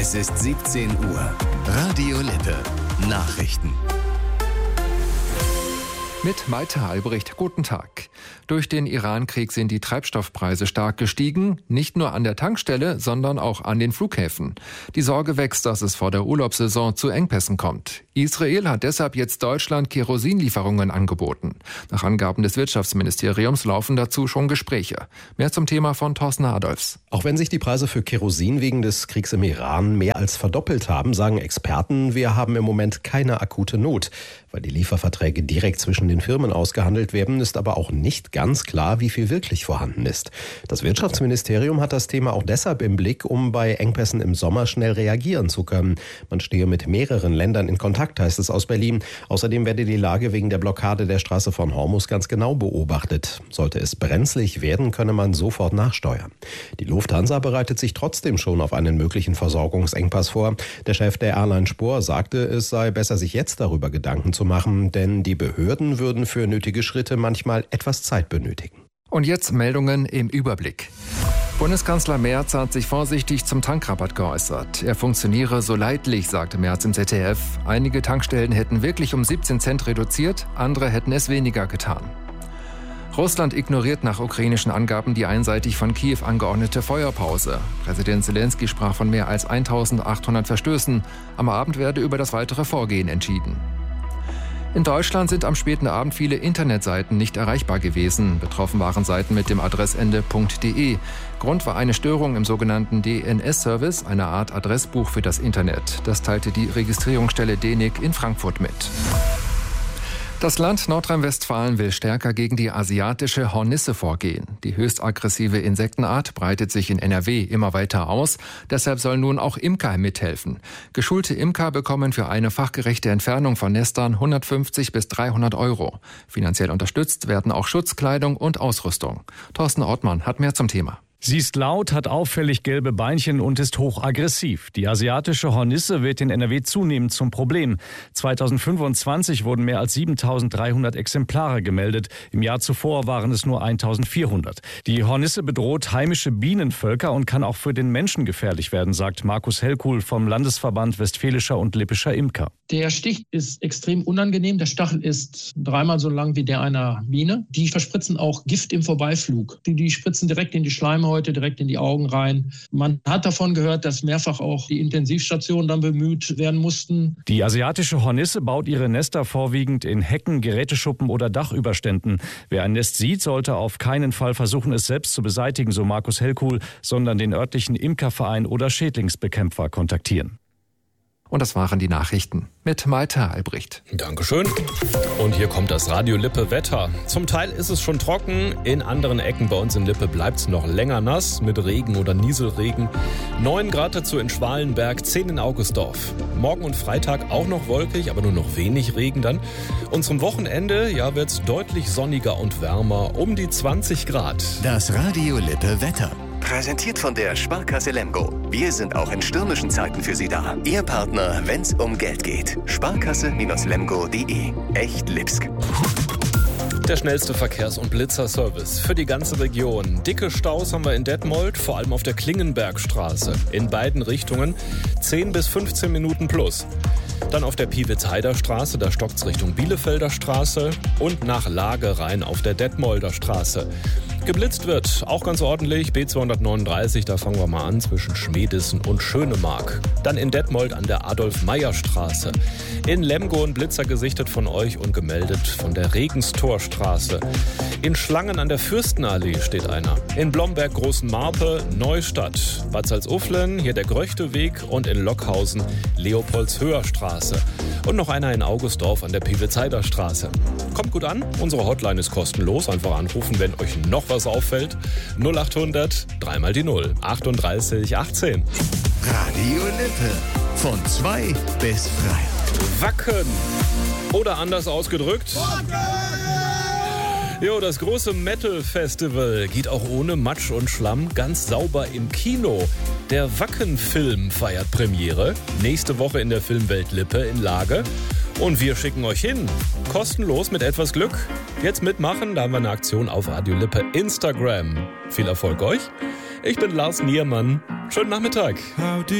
Es ist 17 Uhr. Radio Lippe. Nachrichten. Mit Malte Albrecht, guten Tag. Durch den Iran-Krieg sind die Treibstoffpreise stark gestiegen, nicht nur an der Tankstelle, sondern auch an den Flughäfen. Die Sorge wächst, dass es vor der Urlaubssaison zu Engpässen kommt. Israel hat deshalb jetzt Deutschland Kerosinlieferungen angeboten. Nach Angaben des Wirtschaftsministeriums laufen dazu schon Gespräche. Mehr zum Thema von Thorsten Adolfs. Auch wenn sich die Preise für Kerosin wegen des Kriegs im Iran mehr als verdoppelt haben, sagen Experten, wir haben im Moment keine akute Not. Weil die Lieferverträge direkt zwischen den Firmen ausgehandelt werden, ist aber auch nicht ganz klar, wie viel wirklich vorhanden ist. Das Wirtschaftsministerium hat das Thema auch deshalb im Blick, um bei Engpässen im Sommer schnell reagieren zu können. Man stehe mit mehreren Ländern in Kontakt, heißt es aus Berlin. Außerdem werde die Lage wegen der Blockade der Straße von Hormuz ganz genau beobachtet. Sollte es brenzlig werden, könne man sofort nachsteuern. Die Lufthansa bereitet sich trotzdem schon auf einen möglichen Versorgungsengpass vor. Der Chef der Airline Spohr sagte, es sei besser, sich jetzt darüber Gedanken zu machen, denn die Behörden würden für nötige Schritte manchmal etwas Zeit benötigen. Und jetzt Meldungen im Überblick. Bundeskanzler Merz hat sich vorsichtig zum Tankrabatt geäußert. Er funktioniere so leidlich, sagte Merz im ZDF. Einige Tankstellen hätten wirklich um 17 Cent reduziert, andere hätten es weniger getan. Russland ignoriert nach ukrainischen Angaben die einseitig von Kiew angeordnete Feuerpause. Präsident Zelensky sprach von mehr als 1800 Verstößen. Am Abend werde über das weitere Vorgehen entschieden. In Deutschland sind am späten Abend viele Internetseiten nicht erreichbar gewesen. Betroffen waren Seiten mit dem Adressende .de. Grund war eine Störung im sogenannten DNS-Service, eine Art Adressbuch für das Internet. Das teilte die Registrierungsstelle DENIC in Frankfurt mit. Das Land Nordrhein-Westfalen will stärker gegen die asiatische Hornisse vorgehen. Die höchst aggressive Insektenart breitet sich in NRW immer weiter aus. Deshalb sollen nun auch Imker mithelfen. Geschulte Imker bekommen für eine fachgerechte Entfernung von Nestern 150 bis 300 €. Finanziell unterstützt werden auch Schutzkleidung und Ausrüstung. Thorsten Ortmann hat mehr zum Thema. Sie ist laut, hat auffällig gelbe Beinchen und ist hochaggressiv. Die asiatische Hornisse wird in NRW zunehmend zum Problem. 2025 wurden mehr als 7.300 Exemplare gemeldet. Im Jahr zuvor waren es nur 1.400. Die Hornisse bedroht heimische Bienenvölker und kann auch für den Menschen gefährlich werden, sagt Markus Hellkuhl vom Landesverband Westfälischer und Lippischer Imker. Der Stich ist extrem unangenehm. Der Stachel ist 3-mal so lang wie der einer Biene. Die verspritzen auch Gift im Vorbeiflug. Die spritzen direkt in die Schleimhäute, direkt in die Augen rein. Man hat davon gehört, dass mehrfach auch die Intensivstationen dann bemüht werden mussten. Die asiatische Hornisse baut ihre Nester vorwiegend in Hecken, Geräteschuppen oder Dachüberständen. Wer ein Nest sieht, sollte auf keinen Fall versuchen, es selbst zu beseitigen, so Markus Hellkuhl, sondern den örtlichen Imkerverein oder Schädlingsbekämpfer kontaktieren. Und das waren die Nachrichten mit Malte Albrecht. Dankeschön. Und hier kommt das Radio Lippe Wetter. Zum Teil ist es schon trocken, in anderen Ecken bei uns in Lippe bleibt es noch länger nass mit Regen oder Nieselregen. 9 Grad dazu in Schwalenberg, 10 in Augustdorf. Morgen und Freitag auch noch wolkig, aber nur noch wenig Regen dann. Und zum Wochenende wird es deutlich sonniger und wärmer, um die 20 Grad. Das Radio Lippe Wetter. Präsentiert von der Sparkasse Lemgo. Wir sind auch in stürmischen Zeiten für Sie da. Ihr Partner, wenn's um Geld geht. Sparkasse-lemgo.de. Echt Lipsk. Der schnellste Verkehrs- und Blitzerservice für die ganze Region. Dicke Staus haben wir in Detmold, vor allem auf der Klingenbergstraße. In beiden Richtungen 10 bis 15 Minuten plus. Dann auf der Piewitz-Heider Straße, da stockt's Richtung Bielefelder Straße und nach Lage rein auf der Detmolder Straße. Geblitzt wird auch ganz ordentlich, B239, da fangen wir mal an, zwischen Schmiedissen und Schönemark. Dann in Detmold an der Adolf-Meyer-Straße. In Lemgo ein Blitzer gesichtet von euch und gemeldet von der Regenstorstraße. In Schlangen an der Fürstenallee steht einer. In Blomberg, Großen Marpe, Neustadt. Bad Salzuflen, hier der Gröchteweg und in Lockhausen Leopoldshöher Straße. Und noch einer in Augustdorf an der Piewitz-Heider Straße. Kommt gut an, unsere Hotline ist kostenlos. Einfach anrufen, wenn euch noch was auffällt. 0800 3 die 0 38 18. Radio Lippe. Von 2 bis 3. Wacken. Oder anders ausgedrückt. Jo, das große Metal-Festival geht auch ohne Matsch und Schlamm ganz sauber im Kino. Der Wacken-Film feiert Premiere. Nächste Woche in der Filmwelt Lippe in Lage. Und wir schicken euch hin. Kostenlos mit etwas Glück. Jetzt mitmachen, da haben wir eine Aktion auf Radio Lippe Instagram. Viel Erfolg euch. Ich bin Lars Niermann. Schönen Nachmittag.